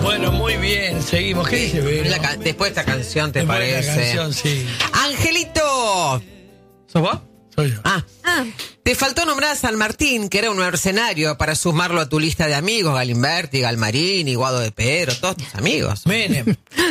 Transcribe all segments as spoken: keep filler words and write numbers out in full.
Bueno, muy bien, seguimos. ¿Qué dice, Vero? La ca- después de esta canción, ¿te Después de parece? esta canción, sí. ¡Angelito! ¿Sos vos? Soy yo. Ah. Ah, Te faltó nombrar a San Martín, que era un mercenario, para sumarlo a tu lista de amigos, Galimberti, Galmarini, Guado de Pedro, todos tus amigos. Menem.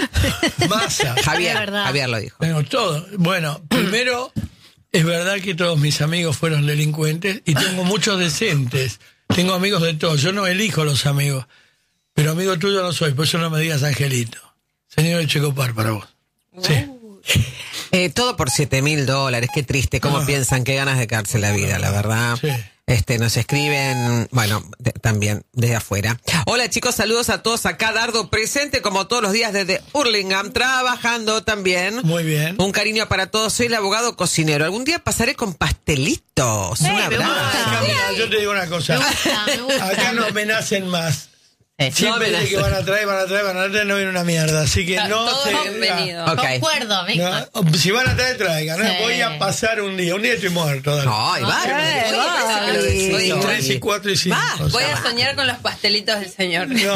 Massa. Javier, Es verdad. Javier lo dijo. Tengo todo. Bueno, primero, es verdad que todos mis amigos fueron delincuentes y tengo muchos decentes. Tengo amigos de todos. Yo no elijo los amigos, pero amigo tuyo no soy, por eso no me digas Angelito. Señor Echecopar, para vos. Sí. Eh, todo por siete mil dólares, qué triste, cómo Ah. piensan, qué ganas de quedarse la vida, la verdad. Sí. Este, nos escriben, bueno, de- también desde afuera. Hola chicos, saludos a todos acá, Dardo presente como todos los días desde Hurlingham, trabajando también. Muy bien. Un cariño para todos, soy el abogado cocinero. Algún día pasaré con pastelitos. Un me abrazo. Acá, mira, yo te digo una cosa. me gusta, me gusta. Acá no me nacen más. No Siempre me de que van a traer, van a traer, van a traer, no viene una mierda. Así que no Todo se... bienvenido. Ok. Concuerdo, Víctor. No, si van a traer, traigan. No Sí. voy a pasar un día. Un día estoy muerto. Dale. Ay, Barbie. Eh, Oye, parece que lo Barbie. decís, Y Barbie. tres y cuatro y cinco. Va, o Voy sea, a soñar con los pastelitos del señor. no.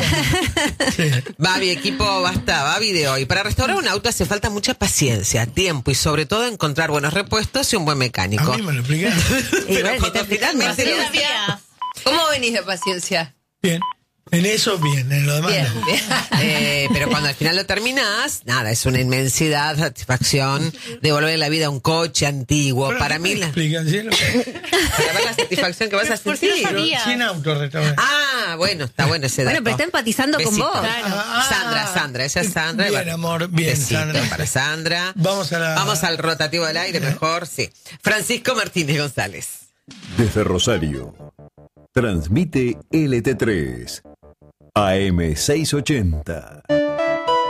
Sí. Babi, equipo, basta, Babi de hoy. Para restaurar un auto hace falta mucha paciencia, tiempo y sobre todo encontrar buenos repuestos y un buen A mecánico. mí me lo explicaste. Pero bueno, cuando finalmente lo Paciencia. ¿Cómo venís de paciencia? Bien. En eso bien, en lo demás Bien, no. bien. Eh, pero cuando al final lo terminás, nada, es una inmensidad, satisfacción, devolver la vida a un coche antiguo. Pero, Para ¿qué mí, me la, explican, cielo? para ver la satisfacción que vas a ¿Por qué no sentir. sabía? Pero sin auto restaurante. Ah, bueno, está bueno ese dato. Bueno, pero está empatizando con Besito. vos. Ah, Sandra, Sandra, esa es Sandra. Bien, Bueno, amor, bien, besito Sandra. para Sandra. Vamos a la- Vamos al rotativo del aire, mejor, sí. Francisco Martínez González. Desde Rosario, transmite L T tres, A M seiscientos ochenta.